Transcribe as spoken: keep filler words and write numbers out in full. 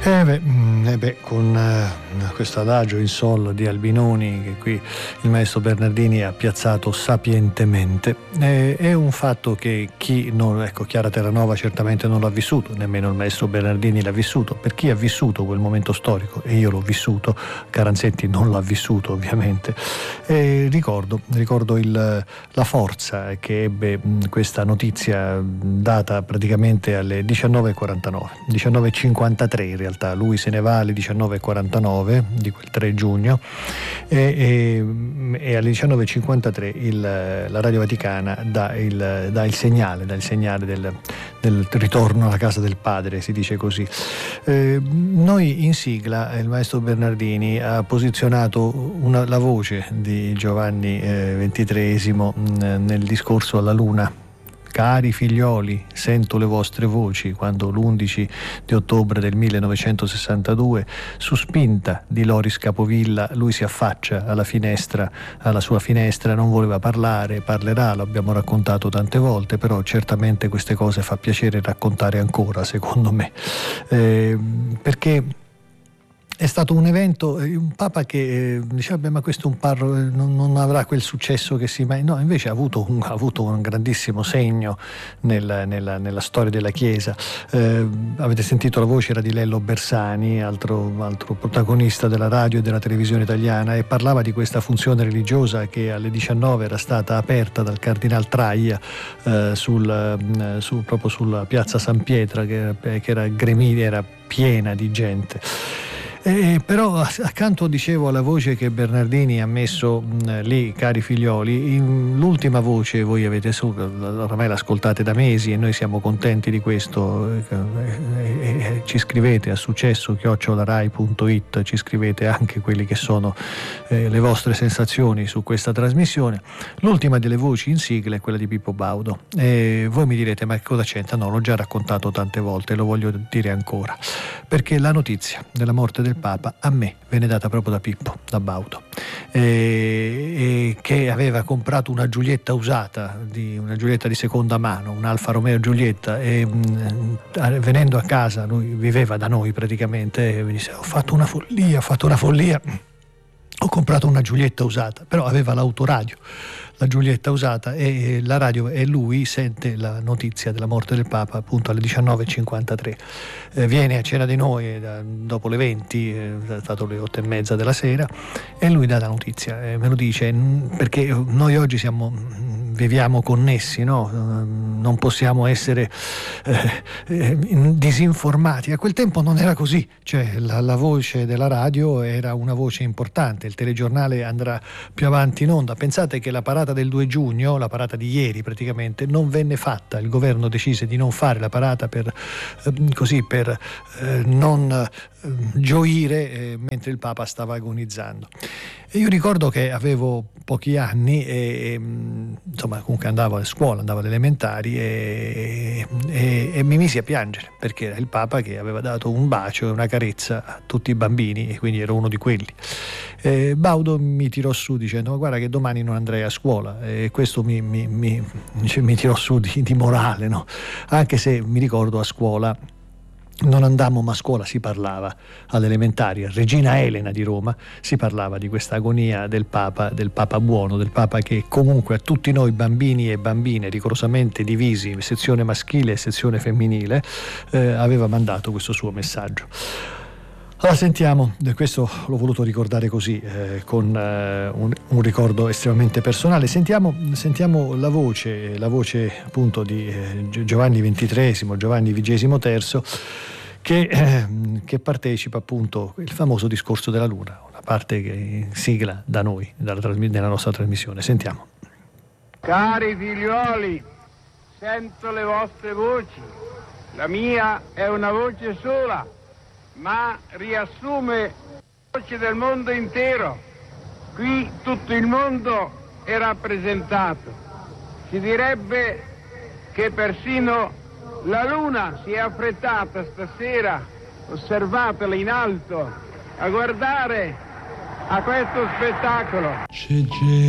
Eh beh, eh beh con eh, questo adagio in sol di Albinoni che qui il maestro Bernardini ha piazzato sapientemente, eh, è un fatto che chi non, ecco, Chiara Terranova certamente non l'ha vissuto, nemmeno il maestro Bernardini l'ha vissuto. Per chi ha vissuto quel momento storico, e io l'ho vissuto, Caranzetti non l'ha vissuto ovviamente, eh, ricordo, ricordo il, la forza che ebbe mh, questa notizia data praticamente alle diciannove e quarantanove, diciannove e cinquantatré in realtà. Lui se ne va alle diciannove e quarantanove di quel tre giugno e, e, e alle diciannove e cinquantatré il, la Radio Vaticana dà il, dà il segnale, dà il segnale del, del ritorno alla casa del padre, si dice così. Eh, noi in sigla, il maestro Bernardini ha posizionato una, la voce di Giovanni eh, ventitreesimo mh, nel discorso alla Luna. Cari figlioli, sento le vostre voci, quando l'undici di ottobre del millenovecentosessantadue, su spinta di Loris Capovilla, lui si affaccia alla finestra, alla sua finestra, non voleva parlare, parlerà, lo abbiamo raccontato tante volte, però certamente queste cose fa piacere raccontare ancora, secondo me, eh, perché è stato un evento, un Papa che eh, diceva ma questo un parroco non, non avrà quel successo che si mai... No, invece ha avuto un, ha avuto un grandissimo segno nel, nella, nella storia della Chiesa. Eh, avete sentito la voce, era di Lello Bersani, altro, altro protagonista della radio e della televisione italiana, e parlava di questa funzione religiosa che alle diciannove era stata aperta dal Cardinal Traia eh, sul, eh, sul, proprio sulla piazza San Pietro, che, che era gremita, era piena di gente. Eh, però accanto, dicevo, alla voce che Bernardini ha messo mh, lì, cari figlioli, in, l'ultima voce voi avete su, ormai l'ascoltate da mesi e noi siamo contenti di questo, eh, eh, eh, ci scrivete a successo chiocciola rai punto it, ci scrivete anche quelli che sono eh, le vostre sensazioni su questa trasmissione. L'ultima delle voci in sigla è quella di Pippo Baudo, e voi mi direte ma cosa c'entra? No, l'ho già raccontato tante volte, lo voglio dire ancora, perché la notizia della morte del Papa a me venne data proprio da Pippo, da Baudo, e, e che aveva comprato una Giulietta usata, di, una Giulietta di seconda mano, un Alfa Romeo Giulietta, e mh, venendo a casa, lui viveva da noi praticamente, e mi disse ho fatto una follia, ho fatto una follia, ho comprato una Giulietta usata, però aveva l'autoradio, la Giulietta usata, e la radio, e lui sente la notizia della morte del Papa appunto alle diciannove e cinquantatré. Eh, viene a cena di noi eh, dopo le venti, eh, è stato le otto e mezza della sera, e lui dà la notizia, eh, me lo dice perché noi oggi siamo, viviamo connessi, no? Non possiamo essere eh, eh, disinformati. A quel tempo non era così, cioè la, la voce della radio era una voce importante, il telegiornale andrà più avanti in onda. Pensate che la parata del due giugno, la parata di ieri praticamente, non venne fatta, il governo decise di non fare la parata per eh, così per eh, non eh, gioire eh, mentre il Papa stava agonizzando. E io ricordo che avevo pochi anni e, e insomma comunque andavo a scuola, andavo alle elementari e, e, e mi misi a piangere perché era il Papa che aveva dato un bacio e una carezza a tutti i bambini, e quindi ero uno di quelli. E Baudo mi tirò su dicendo ma guarda che domani non andrei a scuola, e questo mi, mi, mi, cioè, mi tirò su di, di morale, no? Anche se mi ricordo a scuola non andammo, ma a scuola si parlava, alle elementari, a Regina Elena di Roma, si parlava di questa agonia del Papa, del Papa buono, del Papa che comunque a tutti noi bambini e bambine, rigorosamente divisi, sezione maschile e sezione femminile, eh, aveva mandato questo suo messaggio. Allora sentiamo, questo l'ho voluto ricordare così, eh, con eh, un, un ricordo estremamente personale. Sentiamo, sentiamo la voce, la voce appunto di eh, Giovanni ventitreesimo, Giovanni vigesimo terzo, che, eh, che partecipa appunto il famoso discorso della Luna, una parte che sigla da noi, dalla, nella nostra trasmissione. Sentiamo. Cari figliuoli, sento le vostre voci, la mia è una voce sola, ma riassume le voci del mondo intero. Qui tutto il mondo è rappresentato. Si direbbe che persino la luna si è affrettata stasera, osservatela in alto, a guardare a questo spettacolo.